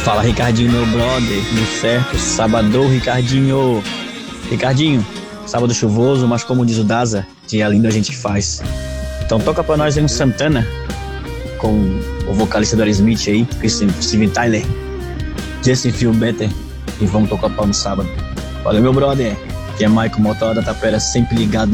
Fala, Ricardinho, meu brother, tudo certo? Sabadão, Ricardinho. Ricardinho, sábado chuvoso, mas como diz o Daza, dia lindo a gente faz. Então toca pra nós aí um Santana, com o vocalista do Aerosmith aí, Steven Tyler, Justin Feel Better, e vamos tocar pau no sábado. Valeu, meu brother, que é Michael Motor da Tapera, sempre ligado